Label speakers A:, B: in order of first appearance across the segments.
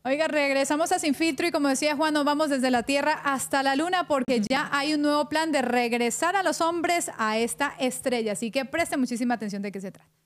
A: Oiga, regresamos a Sin Filtro y como decía Juan, nos vamos desde la Tierra hasta la Luna porque ya hay un nuevo plan de regresar a los hombres a esta estrella. Así que preste muchísima atención de qué se trata.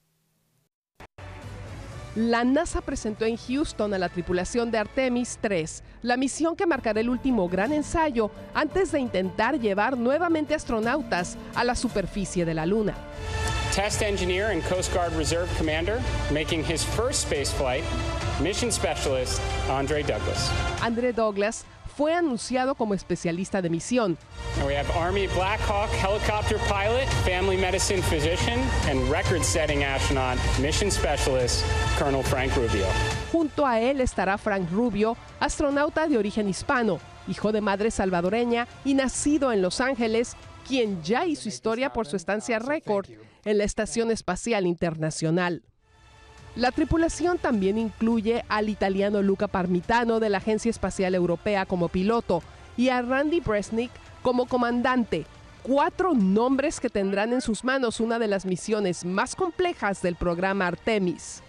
B: La NASA presentó en Houston a la tripulación de Artemis 3, la misión que marcará el último gran ensayo antes de intentar llevar nuevamente astronautas a la superficie de la Luna.
C: Test engineer and Coast Guard Reserve Commander, making his first space flight, mission specialist Andre Douglas.
B: Andre Douglas fue anunciado como especialista de misión.
C: And we have Army Black Hawk helicopter pilot, family medicine physician, and record-setting astronaut, mission specialist Colonel Frank Rubio.
B: Junto a él estará Frank Rubio, astronauta de origen hispano, hijo de madre salvadoreña y nacido en Los Ángeles, quien ya hizo historia por su estancia récord en la Estación Espacial Internacional. La tripulación también incluye al italiano Luca Parmitano de la Agencia Espacial Europea como piloto y a Randy Bresnik como comandante. 4 nombres que tendrán en sus manos una de las misiones más complejas del programa Artemis.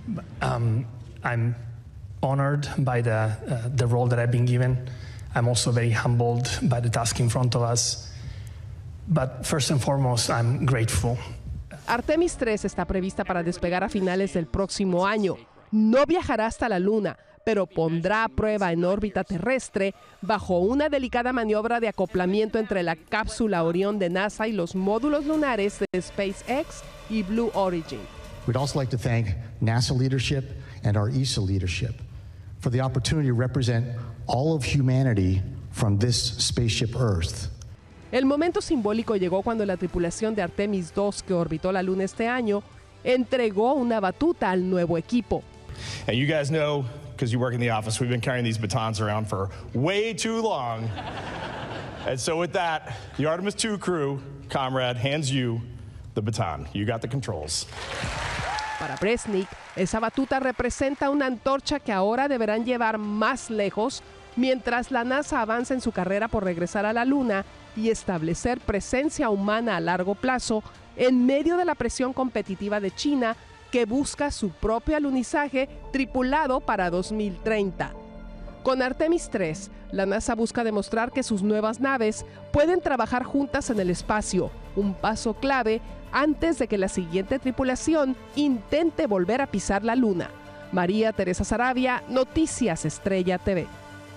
D: I'm honored by the role that I've been given. I'm also very humbled by the task in front of us. But first and foremost, I'm grateful.
B: Artemis 3 está prevista para despegar a finales del próximo año. No viajará hasta la Luna, pero pondrá a prueba en órbita terrestre bajo una delicada maniobra de acoplamiento entre la cápsula Orión de NASA y los módulos lunares de SpaceX y Blue Origin.
E: We'd also like to thank NASA leadership and our ESA leadership for the opportunity to represent all of humanity from this spaceship Earth.
B: El momento simbólico llegó cuando la tripulación de Artemis 2, que orbitó la Luna este año, entregó una batuta al nuevo equipo.
F: And you guys know, because you work in the office, we've been carrying these batons around for way too long. And so with that, the Artemis 2 crew, comrade, hands you the baton. You got the controls.
B: Para Bresnik, esa batuta representa una antorcha que ahora deberán llevar más lejos mientras la NASA avanza en su carrera por regresar a la Luna y establecer presencia humana a largo plazo en medio de la presión competitiva de China, que busca su propio alunizaje tripulado para 2030. Con Artemis 3, la NASA busca demostrar que sus nuevas naves pueden trabajar juntas en el espacio, un paso clave antes de que la siguiente tripulación intente volver a pisar la Luna. María Teresa Saravia, Noticias Estrella TV.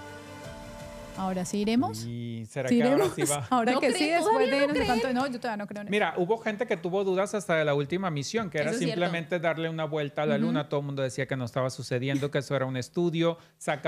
A: Ahora sí iremos.
G: ¿Y será
A: ¿Sí
G: que ahora
A: iremos?
G: sí va?
A: Ahora
H: ¿No
A: que
H: creen?
A: sí, después
H: ¿Todavía
A: de
H: no
A: no sé
H: creen?
A: cuánto. No, yo todavía no creo en eso.
G: Mira, hubo gente que tuvo dudas hasta de la última misión, que era
H: Eso es cierto.
G: simplemente darle una vuelta a la Luna. Todo el mundo decía que no estaba sucediendo, que eso era un estudio.